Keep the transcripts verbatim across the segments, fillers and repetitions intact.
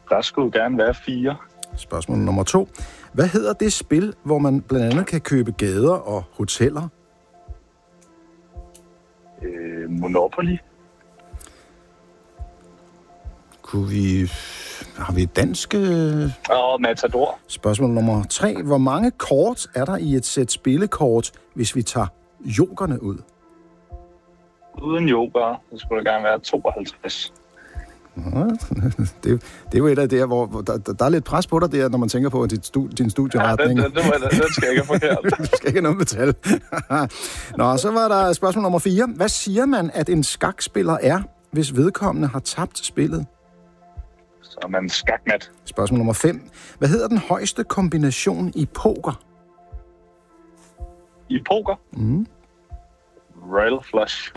Der skulle gerne være fire. Spørgsmål nummer to. Hvad hedder det spil, hvor man blandt andet kan købe gader og hoteller? Øh, Monopoly. Kunne vi... Har vi et dansk... Og Matador. Spørgsmål nummer tre. Hvor mange kort er der i et sæt spillekort, hvis vi tager jokerne ud? Uden joker, så skulle der gerne være tooghalvtreds. Det, det er jo et af det her, hvor, hvor der, der er lidt pres på dig der, når man tænker på dit stu, din studieretning. Ja, den, den, den, den skal ikke have forkert. Du skal ikke have noget metal. Nå, så var der spørgsmål nummer fire. Hvad siger man, at en skakspiller er, hvis vedkommende har tabt spillet? Så er man skakmat. Spørgsmål nummer fem. Hvad hedder den højeste kombination i poker? I poker? Mm. Royal flush.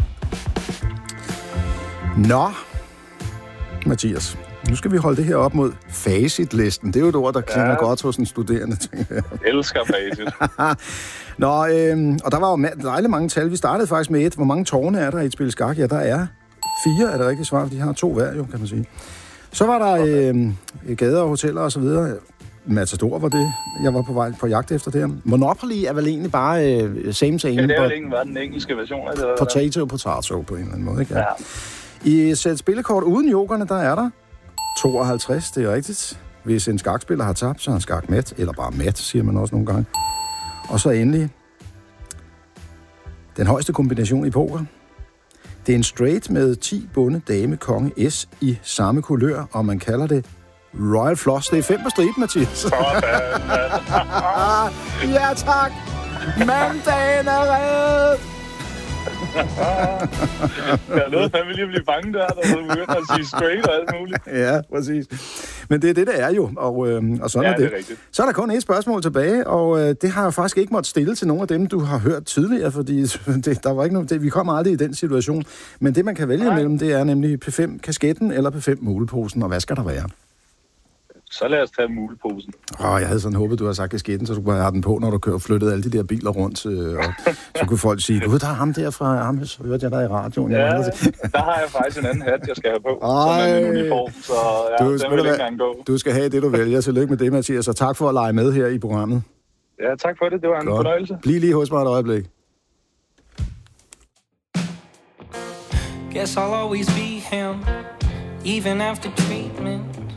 Nå, Mathias, nu skal vi holde det her op mod facitlisten. Det er jo et ord, der klinger ja. godt hos en studerende, tænker jeg. Elsker facit. Nå, øhm, og der var jo dejligt mange tal. Vi startede faktisk med et. Hvor mange tårne er der i et spil skak? Ja, der er fire, er det rigtigt svar, for de har to hver, jo, kan man sige. Så var der øhm, gader og hoteller og så videre. Matador var det, jeg var på vej på jagt efter det. Monopoly er vel egentlig bare øh, same same. Ja, det er vel egentlig bare den engelske version af det. Eller potato, potato på en eller anden måde, ikke? Ja. I et sæt spillekort uden jokerne, der er der tooghalvtreds, det er rigtigt. Hvis en skakspiller har tabt, så er han skakmat, eller bare mat, siger man også nogle gange. Og så endelig, den højeste kombination i poker. Det er en straight med ti bunde, dame, konge, S i samme kulør, og man kalder det Royal Flush. Det er fem på striben, Mathias. Ja, tak. Mandagen er reddet. Jeg nåede fandme lige at blive bange der, der begyndte at sige straight og alt muligt. Ja, præcis. Men det er det, der er jo, og, øh, og sådan ja, er det. det er rigtigt. Så er der kun et spørgsmål tilbage, og øh, det har jeg faktisk ikke måttet stille til nogle af dem, du har hørt tidligere, fordi det, der var ikke noget, det, vi kommer aldrig i den situation. Men det, man kan vælge imellem, det er nemlig P fem kasketten eller P fem muleposen, og hvad skal der være? Så lad os tage muleposen. Åh, jeg havde sådan håbet, du havde sagt kasketten, så du kunne have den på, når du kører flyttede alle de der biler rundt. Øh, og så kunne folk sige, gud, der er ham der fra ham, så hørte jeg der i radioen. Ja, der har jeg faktisk en anden hat, jeg skal have på, Ej, som er en uniform, så ja, du, den vil ikke engang gå. Du skal have det, du vælger. Tillykke med det, Mathias, og tak for at lege med her i programmet. Ja, tak for det. Det var en Godt. fornøjelse. Bliv lige hos mig et øjeblik. Guess I'll always be him, even after treatment.